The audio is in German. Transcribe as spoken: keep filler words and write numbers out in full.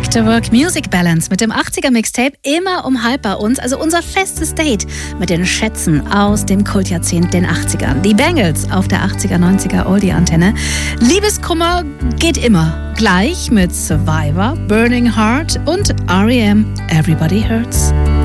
After Work Music Balance mit dem achtziger Mixtape immer um halb bei uns, also unser festes Date mit den Schätzen aus dem Kultjahrzehnt den achtzigern. Die Bangles auf der achtziger, neunziger Oldie-Antenne. Liebeskummer geht immer. Gleich mit Survivor, Burning Heart und R E M Everybody Hurts.